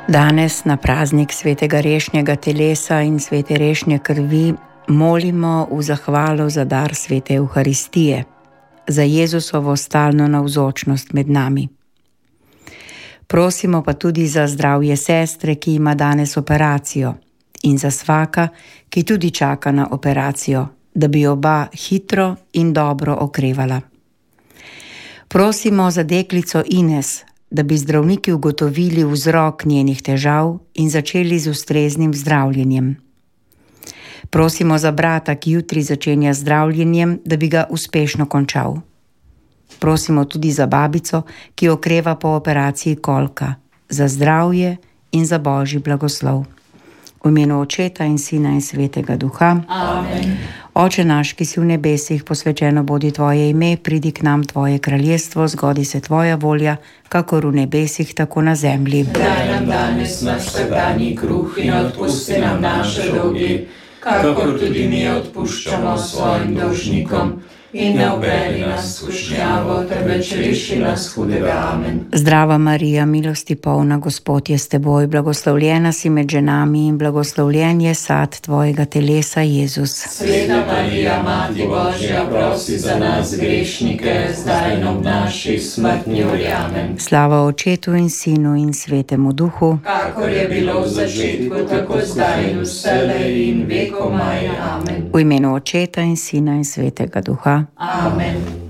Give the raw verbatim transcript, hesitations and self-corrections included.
Danes na praznik svetega rešnjega telesa in svete rešnje krvi molimo v zahvalo za dar svete Evharistije, za Jezusovo stalno navzočnost med nami. Prosimo pa tudi za zdravje sestre, ki ima danes operacijo, in za svaka, ki tudi čaka na operacijo, da bi oba hitro in dobro okrevala. Prosimo za deklico Ines, da bi zdravniki ugotovili vzrok njenih težav in začeli z ustreznim zdravljenjem. Prosimo za brata, ki jutri začenja zdravljenjem, da bi ga uspešno končal. Prosimo tudi za babico, ki okreva po operaciji kolka, za zdravje in za Božji blagoslov. V imenu Očeta in Sina in Svetega Duha. Amen. Oče naš, ki si v nebesih, posvečeno bodi tvoje ime, pridi k nam tvoje kraljestvo, zgodi se tvoja volja, kakor v nebesih, tako na zemlji. Daj nam danes naš vsakdanji kruh in odpusti nam naše dolge, kakor tudi mi odpuščamo svojim dolžnikom. In ne uvedi nas v skušnjavo, temveč reši nas hudega. Amen. Zdrava Marija, milosti polna, Gospod je s teboj, blagoslovljena si med ženami in blagoslovljen je sad tvojega telesa, Jezus. Sveta Marija, Mati Božja, prosi za nas grešnike, zdaj in ob naši smrtni uri. Amen. Slava Očetu in Sinu in Svetemu Duhu, kakor je bilo v začetku, tako zdaj in vselej in vekomaj. Amen. v imenu Očeta in Sina in Svetega Duha. Amen.